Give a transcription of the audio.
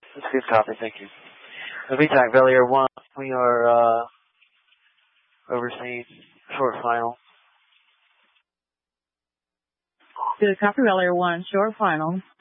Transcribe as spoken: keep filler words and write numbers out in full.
That's a good copy, thank you. The V TAC Valley Air one, we are uh, overseeing short final. Good copy, Valley Air one, short final.